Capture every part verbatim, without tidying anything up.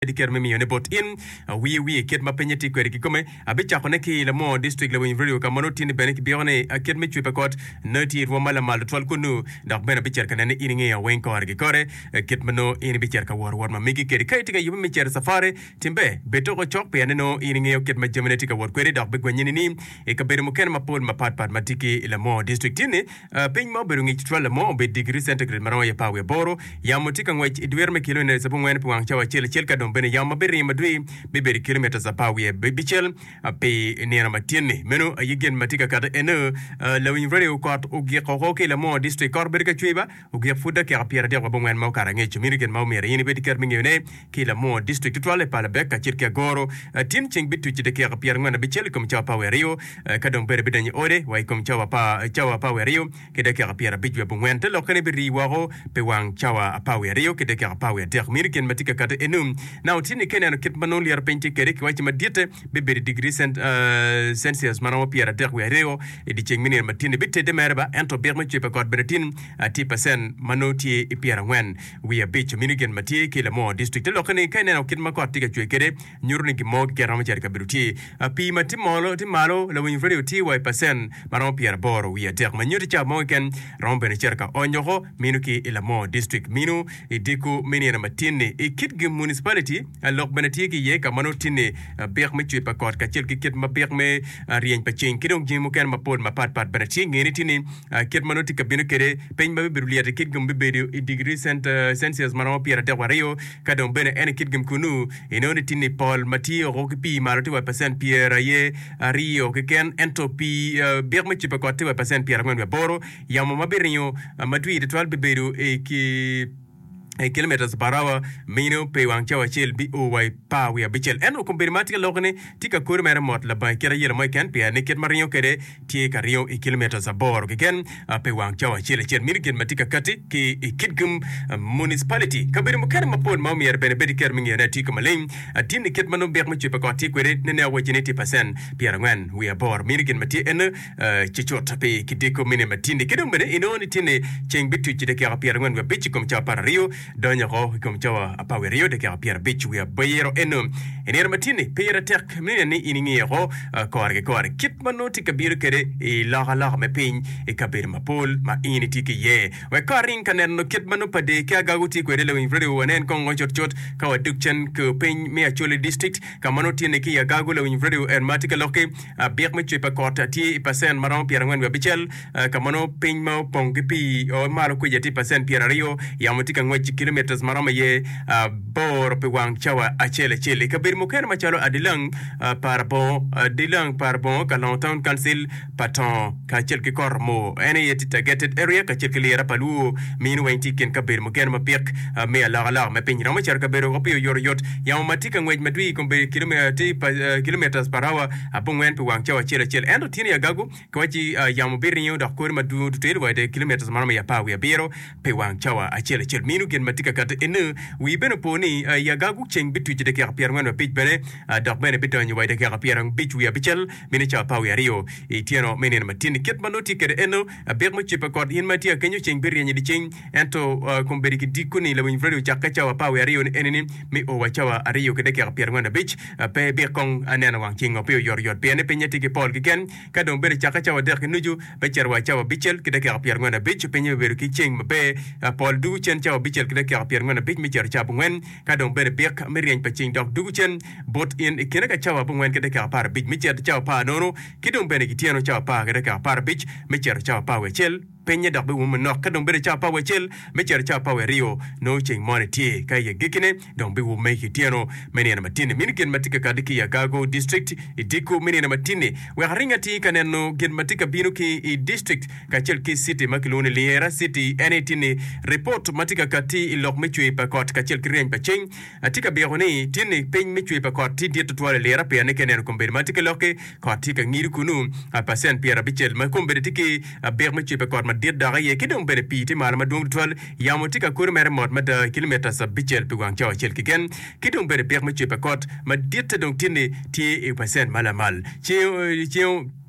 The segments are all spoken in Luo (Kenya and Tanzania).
diker memi ne bot in wi wi ket ma penyeti kweri kikome abicha koneki le mo district le win radio kamano tin benek bione ket me chwe pakot noti ro mala mal tol kunu dak bena bicher kanane ininge ya wen kor gi kore ket mano in bicher ka war war ma migi keri kai tiga yumi bicher safari timbe beto ko chok pe no ininge ket ma jemeneti ka war kweri dak be gwenyini ni e ka beru muken ma pol ma pat pat matiki le mo district ni pen mo beru ngi twa le mo be degree centigrade maro ya pawe boro ya motika ngwe idwer me kilo ne sabu ngwen puang chawa chele chel ka bene yama beri madui beberi kilometer za pawe bichel pe nera matini meno yigen matika kada eno lawin radio kwat ugi qoqoke la mo district korber ka chuiba ugi fuda ke apiera de babongwen mau karange chumirigen mau mere yini beti kermingene ki la mo district twale pala beka chirke goro tin ching bitu chide ke apiera ngwana bichel kom cha pawe rio kadon bere bidanyi ode wai kom cha pa cha pawe rio kede ke apiera bijwe bongwen te lokane beri waro pe wang cha pawe rio kede ke pawe de mirigen matika kada enum now tini kenya no kit manon liar penti kere ki wachi madite beberi degree cent uh, Celsius marawa piera de reo e di cheng minir matini bitte de merba ento berme chepe kod beretin ti percent manoti e piera wen we a beach minigen mati ki le mo district lo kene kenya no kit makot tiga chwe kere nyurni ki mo kera ma cherka biruti pi mati molo ti malo lo win radio ti y percent marawa piera boro we a de manyuti cha mo ken rombe ne cherka onyoho minuki ila mo district minu e diku minir matini e kit ge municipality lok benati ki ye ka mano tine ber me chwe pakot ka chel ki ket ma ber me rien pa chen kidong jimu ken ma pol ma pat pat benati ngeni tine ket mano ti ka bino kere pen ma be rulia de kit gum be be degree cent Celsius mano piera de wario ka don bene en kit gum kunu eno ni tine pol mati ro ki pi ma ro percent piera ye rio ke ken entropy ber me chwe pakot ti percent piera ngwen be boro ya ma be rio madwi de twelve be be e ki e kilometers barawa mino pe wang chawa chel bi o wai pa we bichel eno kombermatika lokne tika kur mere mot la ba kera yel moy ken pe ne ket mario kede ti ka rio e kilometers abor ken pe wang chawa chel chel mirgen matika kati ki e kitgum municipality kabir mo ken ma pon ma mi erbe be diker mingi na tika malin tin ket mano ber mo chepe ko ti kwere ne ne wajine ti percent piera ngwen we abor mirgen mati en chichot pe kidiko mine matinde kedum bene ino ni tine cheng bitu chide ka piera ngwen we bichikom cha para rio donya ko kom chawa apawe rio de ka pier bichu ya bayero eno ener matini pier tek mini ni iningi ko korge kor kit manoti kabir kere e la la me pin e kabir mapol ma initi ki ye we karin kanen no kit manu pade ka gaguti ko de lewin radio wanen kon gon chot chot ka wadukchen ko pin me achole district ka manoti ne ki ya gagu lewin radio en matika loke bir me chepa kota ti percent maron pier ngwen we bichel ka mano pin mo pongi pi o malo ko yeti percent pier rio ya motika ngwe kilometers marama ye uh, bor pe wang chawa achele chele kabir moker machalo adilang uh, par bon adilang par bon ka longtown council paton ka chelke kormo ene yeti targeted area ka chelke lera palu minu wenti ken kabir moker ma pek uh, me la la me pin rama char kabir ko pe yor yot ya matika ngwej madwi kombe kilometer uh, kilometers par hour apon wen pe wang chawa chele chele endo tini ya gagu kwachi uh, ya mobirinyo da ko ma du tel wa de kilometers marama ya pa ya bero pe wang chawa achele chele minu ken matika kata enu we beno poni uh, ya gagu cheng bitu de ka pier ngwan page bene uh, dok bene bitu nyi wa de ka pier ng bitu ya bichel mini cha pa ya rio e tieno menen matin ket manoti kede enu uh, ber mo chipa kod in matia kenyo cheng ber nyi di cheng ento uh, komberi ki dikuni le win radio cha ka cha wa pa ya rio eneni mi o wa cha wa rio kede ka pier ngwan bich uh, pe ber kong anena wang cheng o pe yor yor pe ne penyeti ki pol ki ken ka don ber cha ka cha wa de nuju be cher wa cha wa bichel kede ka pier ngwan bich penyo ber ki cheng be uh, pol du chen cha wa bichel kede ka pier ngwan bich mi cher cha bungen ka don ber bek merien paching dok du chen bot in kene ka cha wa bungen kede ka par bich mi cher cha pa nono ki don ber ki tieno cha pa kede ka par bich mi cher cha pa we chel penye da be woman no kadon bere cha pa we chel me cher cha pa we rio no ching moneti ka ye gikine don be wo make it tieno meni na matini miniken matika kadiki ya gago district idiko meni na matini we haringa ti kaneno gen matika binu ki i district ka chel ki city makilone liera city anytini report matika kati ilok mechwe pa kot ka chel kirien pa ching atika be honi tini pen mechwe pa kot ti dieto twale liera pe ne kenen kombe matika loke katika ngiru kunu a pasen piera bichel ma kombe tiki ber mechwe pa kot dit da ye kidong bere piti mal ma dung twal ya motika kur mer mod ma da kilometer sa bichel pe wang chawa chel kigen kidong bere ber ma chepe kot ma dit dong tini ti e percent mala mal chi chi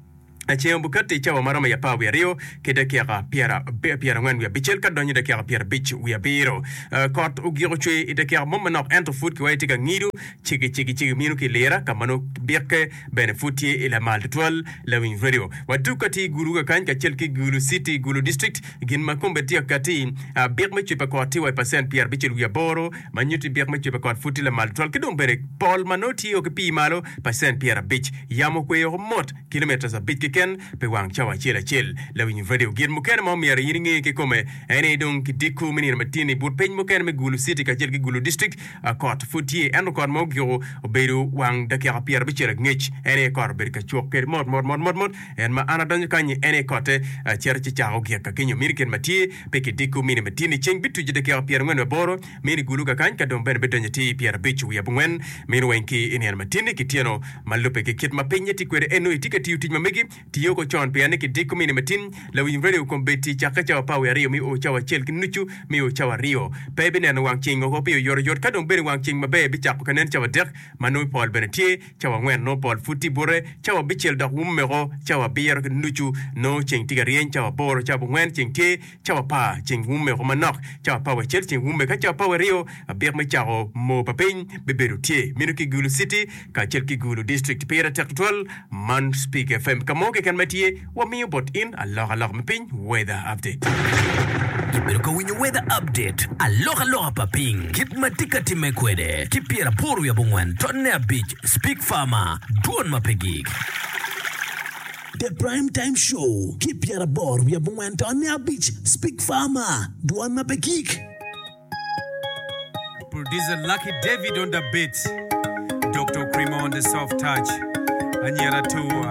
Acheo bukati chawa marama ya pa wiario keda kiaga piara piara ngwan wia bichel ka donyi da kiaga piara bich wia biro kot ugiro chwe ida kiaga momano ento food ki waiti ka ngiru chigi chigi chigi minu ki lera kamano birke benefutie ila mal twal la win radio waduka ti gulu ka kan ka chelki gulu city gulu district gin makombe ti kati birme chwe pa koti wa percent piara bichel wia boro manyuti birme chwe pa kot futi la mal twal kidom bere Paul Manoti o ki malo percent piara bich yamo kwe yo mot kilometers a bich ken pe wang chawa chela chel la win radio gin muken mo mi yari ngi ke kome ene don ki diku mini matini bur pen muken me gulu city ka chel ki gulu district a court futi en ko mo gyo oberu wang da ka pier be chel ngech ene ko ber ka chok ke mod mod mod mod mod en ma ana don kan ene ko te cher chi chawo ke ka kinyo mirken mati pe ki diku mini matini cheng bitu de ka pier ngwen boro mini gulu ka kan ka don ben be don ti pier be chu ya bungen mini wenki ene matini ki tieno malupe ke kit ma penyeti kwere eno itikati uti mamegi Tiyoko chon pe ane ki diku mini matin la win radio kombeti chaka chawa pawe rio mi o chawa chel kinuchu mi o chawa rio pe bene na wang ching ngo pe yor yor kadong bene wang ching mabe bi chak kanen chawa dek manu Paul benetie chawa ngwen no Paul futi bore chawa bichel da wummero chawa bier kinuchu no ching tiga rien chawa bor chawa ngwen ching te chawa pa ching wummero manok chawa pawe chel ching wumme ka chawa pawe rio bir me chawo mo papen beberu tie minu ki gulu city ka chel ki gulu district pera tektual man speak F M kamo ke kan matie wa mi bot in Allah Allah mpin weather update Pero ko winyo weather update aloha aloha paping kit matika timekwede kipiera poru ya bungwen tonne beach speak farmer duon mapegik The Prime Time Show kipiera boru ya bungwen tonne beach speak farmer duon mapegik Producer Lucky David on the beat Doctor Cremo on the soft touch Anyara Tua